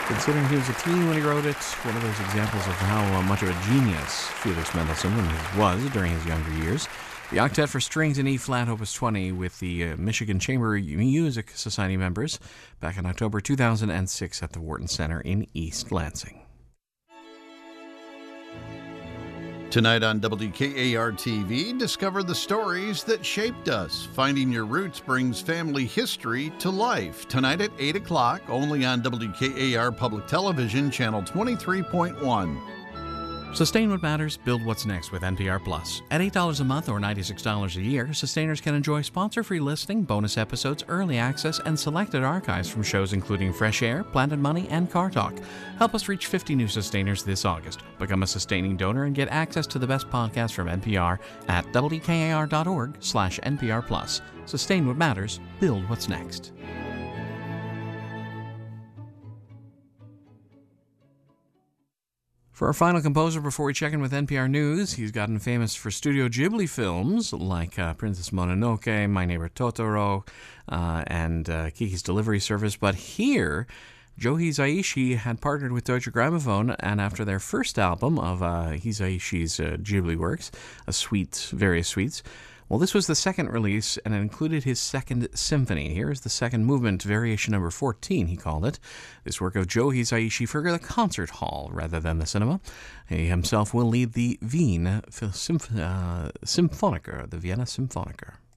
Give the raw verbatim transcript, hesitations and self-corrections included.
Considering he was a teen when he wrote it, one of those examples of how uh, much of a genius Felix Mendelssohn was during his younger years. The Octet for Strings in E-flat, Opus twenty, with the uh, Michigan Chamber Music Society members back in October two thousand six at the Wharton Center in East Lansing. Tonight on W K A R T V, discover the stories that shaped us. Finding Your Roots brings family history to life. Tonight at eight o'clock, only on W K A R Public Television, Channel twenty-three point one. Sustain What Matters, Build What's Next with N P R Plus. At eight dollars a month or ninety-six dollars a year, Sustainers can enjoy sponsor-free listening, bonus episodes, early access, and selected archives from shows including Fresh Air, Planet Money, and Car Talk. Help us reach fifty new Sustainers this August. Become a sustaining donor and get access to the best podcasts from N P R at W K A R dot org slash N P R Plus. Sustain What Matters, Build What's Next. For our final composer before we check in with N P R News, he's gotten famous for Studio Ghibli films like uh, Princess Mononoke, My Neighbor Totoro, uh, and uh, Kiki's Delivery Service. But here, Joe Hisaishi had partnered with Deutsche Grammophon, and after their first album of uh, Hisaishi's uh, Ghibli works, a suite, various suites, well, this was the second release, and it included his second symphony. Here is the second movement, variation number fourteen, he called it. This work of Joe Hisaishi for the concert hall rather than the cinema. He himself will lead the Wien Symph- uh, Symphoniker, the Vienna Symphoniker.